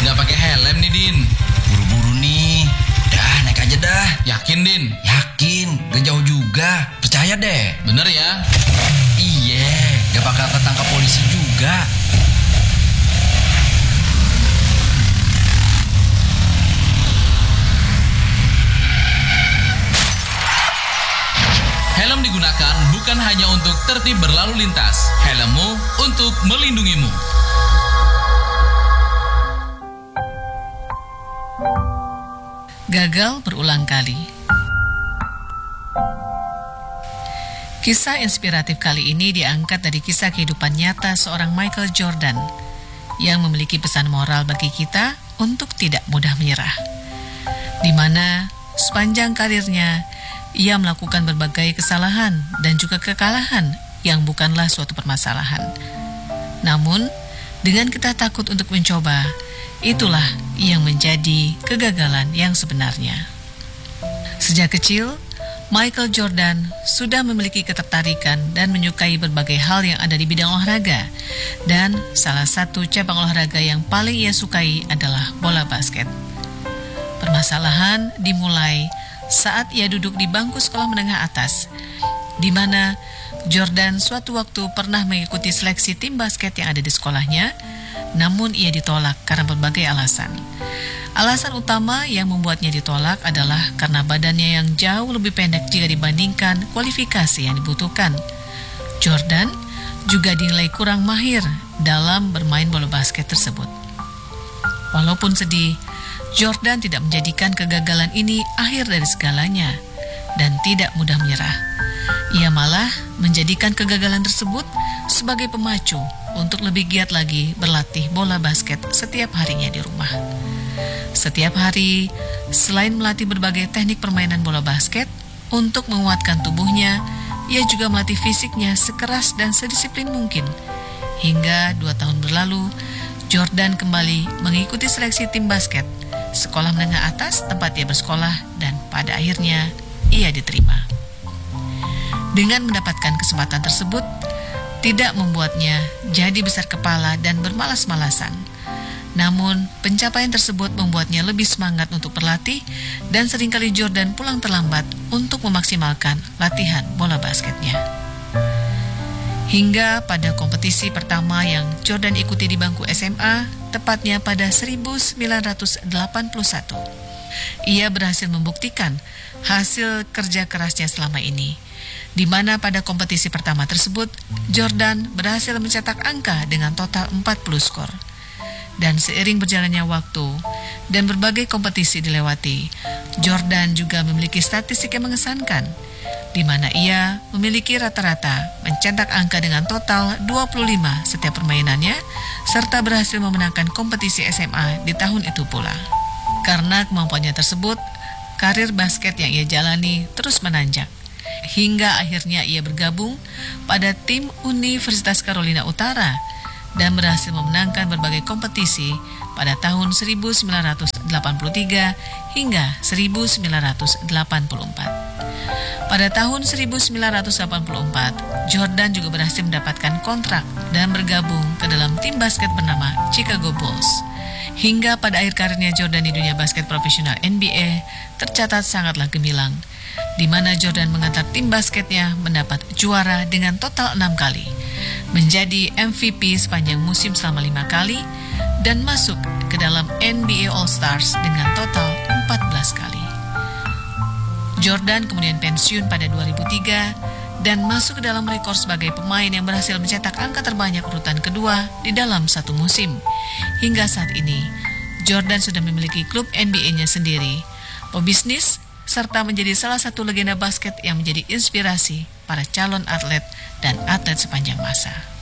Nggak pakai helm nih, Din. Buru-buru nih. Dah, naik aja dah. Yakin, Din? Yakin, gak jauh juga. Percaya deh. Bener ya? Iya, gak bakal ketangkap polisi juga. Helm digunakan bukan hanya untuk tertib berlalu lintas. Helmmu untuk melindungimu. Gagal berulang kali. Kisah inspiratif kali ini diangkat dari kisah kehidupan nyata seorang Michael Jordan yang memiliki pesan moral bagi kita untuk tidak mudah menyerah. Di mana sepanjang karirnya ia melakukan berbagai kesalahan dan juga kekalahan yang bukanlah suatu permasalahan. Namun, dengan kita takut untuk mencoba, itulah yang menjadi kegagalan yang sebenarnya. Sejak kecil, Michael Jordan sudah memiliki ketertarikan dan menyukai berbagai hal yang ada di bidang olahraga. Dan salah satu cabang olahraga yang paling ia sukai adalah bola basket. Permasalahan dimulai saat ia duduk di bangku sekolah menengah atas, di mana Jordan suatu waktu pernah mengikuti seleksi tim basket yang ada di sekolahnya, namun ia ditolak karena berbagai alasan. Alasan utama yang membuatnya ditolak adalah karena badannya yang jauh lebih pendek jika dibandingkan kualifikasi yang dibutuhkan. Jordan juga dinilai kurang mahir dalam bermain bola basket tersebut. Walaupun sedih, Jordan tidak menjadikan kegagalan ini akhir dari segalanya dan tidak mudah menyerah. Ia malah menjadikan kegagalan tersebut sebagai pemacu untuk lebih giat lagi berlatih bola basket setiap harinya di rumah. Setiap hari, selain melatih berbagai teknik permainan bola basket, untuk menguatkan tubuhnya, ia juga melatih fisiknya sekeras dan sedisiplin mungkin. Hingga 2 tahun berlalu, Jordan kembali mengikuti seleksi tim basket sekolah menengah atas tempat ia bersekolah dan pada akhirnya ia diterima. Dengan mendapatkan kesempatan tersebut, tidak membuatnya jadi besar kepala dan bermalas-malasan. Namun, pencapaian tersebut membuatnya lebih semangat untuk berlatih dan seringkali Jordan pulang terlambat untuk memaksimalkan latihan bola basketnya. Hingga pada kompetisi pertama yang Jordan ikuti di bangku SMA, tepatnya pada 1981, ia berhasil membuktikan hasil kerja kerasnya selama ini, di mana pada kompetisi pertama tersebut, Jordan berhasil mencetak angka dengan total 40 skor. Dan seiring berjalannya waktu dan berbagai kompetisi dilewati, Jordan juga memiliki statistik yang mengesankan, di mana ia memiliki rata-rata mencetak angka dengan total 25 setiap permainannya, serta berhasil memenangkan kompetisi SMA di tahun itu pula. Karena kemampuannya tersebut, karir basket yang ia jalani terus menanjak, hingga akhirnya ia bergabung pada tim Universitas Carolina Utara dan berhasil memenangkan berbagai kompetisi pada tahun 1983 hingga 1984. Pada tahun 1984, Jordan juga berhasil mendapatkan kontrak dan bergabung ke dalam tim basket bernama Chicago Bulls. Hingga pada akhir karirnya Jordan di dunia basket profesional NBA tercatat sangatlah gemilang, di mana Jordan mengantar tim basketnya mendapat juara dengan total 6 kali, menjadi MVP sepanjang musim selama 5 kali, dan masuk ke dalam NBA All-Stars dengan total 14 kali. Jordan kemudian pensiun pada 2003 dan masuk ke dalam rekor sebagai pemain yang berhasil mencetak angka terbanyak urutan kedua di dalam satu musim. Hingga saat ini, Jordan sudah memiliki klub NBA-nya sendiri, pebisnis, serta menjadi salah satu legenda basket yang menjadi inspirasi para calon atlet dan atlet sepanjang masa.